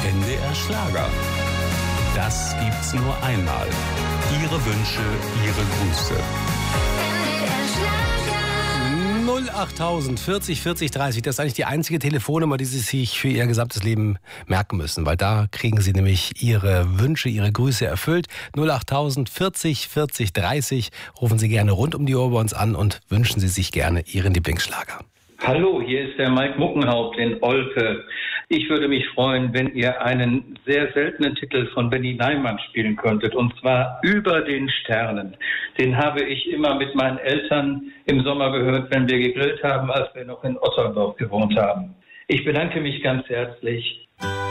NDR Schlager. Das gibt's nur einmal. Ihre Wünsche, Ihre Grüße. NDR Schlager. 08000 40 40 30. Das ist eigentlich die einzige Telefonnummer, die Sie sich für Ihr gesamtes Leben merken müssen, weil da kriegen Sie nämlich Ihre Wünsche, Ihre Grüße erfüllt. 08000 40 40 30. Rufen Sie gerne rund um die Uhr bei uns an und wünschen Sie sich gerne Ihren Lieblingsschlager. Hallo, hier ist der Mike Muckenhaupt in Olpe. Ich würde mich freuen, wenn ihr einen sehr seltenen Titel von Benny Neimann spielen könntet, und zwar Über den Sternen. Den habe ich immer mit meinen Eltern im Sommer gehört, wenn wir gegrillt haben, als wir noch in Otterndorf gewohnt haben. Ich bedanke mich ganz herzlich.